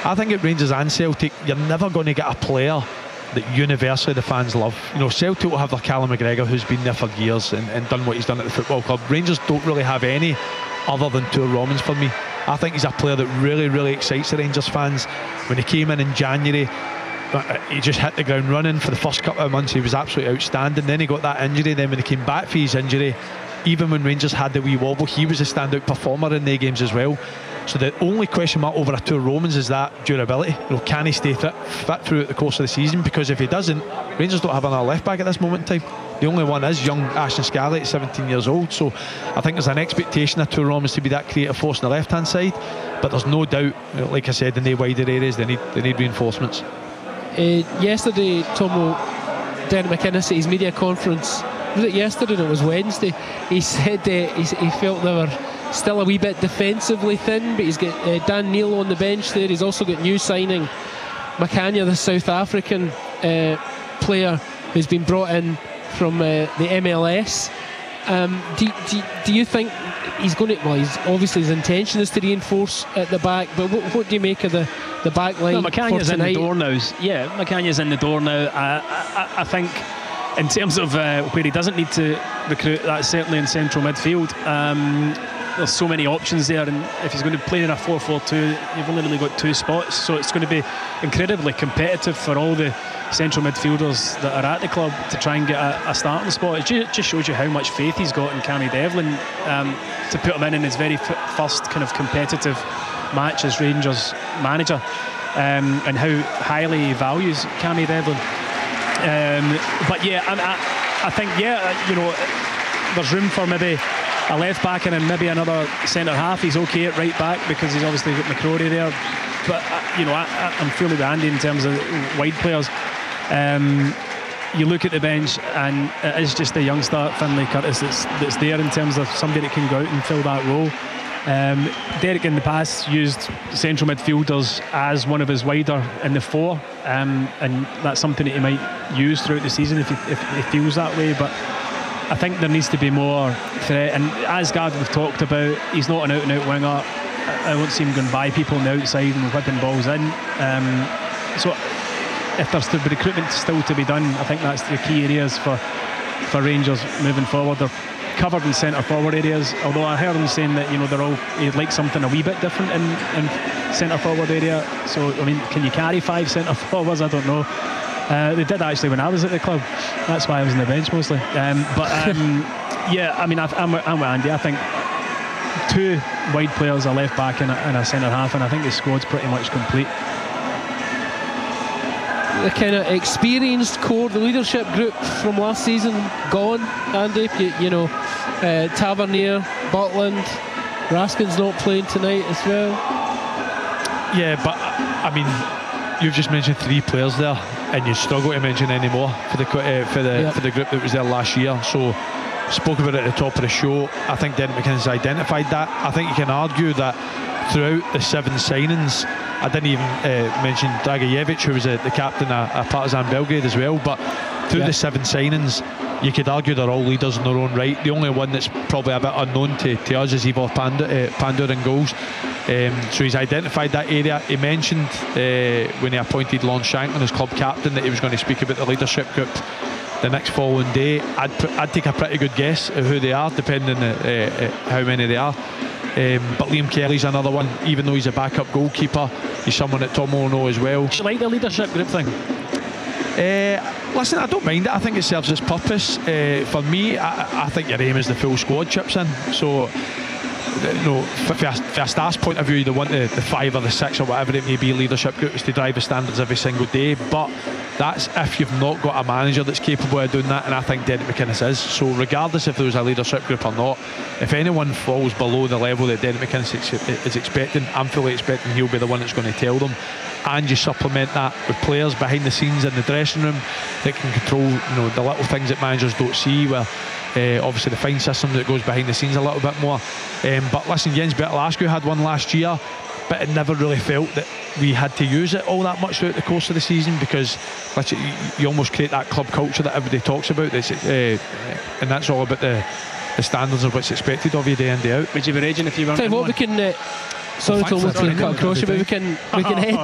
I think at Rangers and Celtic, you're never going to get a player that universally the fans love. You know, Celtic will have their Callum McGregor, who's been there for years and done what he's done at the football club. Rangers don't really have any other than Tour Romans for me. I think he's a player that really, really excites the Rangers fans. When he came in January, he just hit the ground running. For the first couple of months he was absolutely outstanding. Then he got that injury. Then when he came back for his injury, even when Rangers had the wee wobble, he was a standout performer in their games as well. So the only question mark over a Tour Romans is that durability. You know, can he stay fit throughout the course of the season? Because if he doesn't, Rangers don't have another left back at this moment in time. The only one is young Ashton Scarlett, 17 years old. So I think there's an expectation of Tour Romans to be that creative force on the left hand side, but there's no doubt, like I said, in the wider areas they need reinforcements. Yesterday, Tomo, Derek McInnes at his media conference, was it yesterday or it was Wednesday, he said he felt they were still a wee bit defensively thin, but he's got Dan Neil on the bench there. He's also got new signing Makanya, the South African player who's been brought in from the MLS. Do you think he's going to, well, he's obviously his intention is to reinforce at the back, but what do you make of the back line? No, Macanya's in the door now. Yeah, Macanya's in the door now. I think in terms of where he doesn't need to recruit, that's certainly in central midfield. There's so many options there, and if he's going to play in a 4-4-2, you've only really got two spots, so it's going to be incredibly competitive for all the central midfielders that are at the club to try and get a starting spot. It just shows you how much faith he's got in Cammy Devlin to put him in his very first kind of competitive match as Rangers manager, and how highly he values Cammy Devlin. But yeah, I think, you know, there's room for maybe a left back and then maybe another centre half. He's okay at right back because he's obviously got McCrory there, but you know, I'm fully with Andy in terms of wide players. You look at the bench and it is just a youngster, Finlay Curtis, that's there in terms of somebody that can go out and fill that role. Derek in the past used central midfielders as one of his wider in the four, and that's something that he might use throughout the season if he feels that way. But I think there needs to be more threat, and Asgard we've talked about, he's not an out and out winger. I won't see him going by people on the outside and whipping balls in, so if there's the recruitment still to be done, I think that's the key areas for Rangers moving forward. They're covered in centre forward areas, although I heard him saying that, you know, he'd like something a wee bit different in centre forward area. So I mean, can you carry 5 centre forwards? I don't know. They did actually when I was at the club. That's why I was on the bench mostly. Yeah, I mean, I'm with Andy. I think 2 wide players, a left back and a centre half, and I think the squad's pretty much complete. The kind of experienced core, the leadership group from last season gone, Andy. You know, Tavernier, Butland, Raskin's not playing tonight as well. Yeah, but I mean, you've just mentioned 3 players there, and you struggle to mention any more for the group that was there last year. So spoke about it at the top of the show. I think Derek McInnes identified that. I think you can argue that throughout the 7 signings, I didn't even mention Dragicevic, who was the captain of Partizan Belgrade as well, but through the 7 signings, you could argue they're all leaders in their own right. The only one that's probably a bit unknown to us is Ivor Pandur in goals. So he's identified that area. He mentioned when he appointed Lon Shanklin as club captain that he was going to speak about the leadership group the next following day. I'd take a pretty good guess at who they are, depending on how many they are. But Liam Kelly's another one. Even though he's a backup goalkeeper, he's someone that Tom will know as well. Do you like the leadership group thing? Listen, I don't mind it. I think it serves its purpose. For me, I think your aim is the full squad chips in. So, you know, from a staff's point of view, they want the 5 or the 6 or whatever it may be leadership groups to drive the standards every single day. But that's if you've not got a manager that's capable of doing that, and I think Derek McInnes is. So regardless if there was a leadership group or not, if anyone falls below the level that Derek McInnes is expecting, I'm fully expecting he'll be the one that's going to tell them. And you supplement that with players behind the scenes in the dressing room that can control, you know, the little things that managers don't see, where obviously the fine system that goes behind the scenes a little bit more. But listen, Jens Bertolasko had one last year, but it never really felt that we had to use it all that much throughout the course of the season, because you almost create that club culture that everybody talks about, and that's all about the standards of what's expected of you day in, day out. Would you be raging if you weren't? Tell you what, we can sorry to cut across you, but we can head